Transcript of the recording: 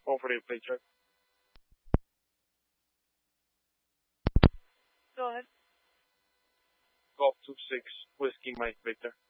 Over to you, please, sir. Go ahead. Golf 26, Whiskey Mike Victor.